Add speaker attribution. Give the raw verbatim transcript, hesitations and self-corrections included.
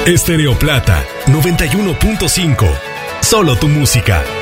Speaker 1: Estéreo Plata noventa y uno punto cinco. Solo tu música.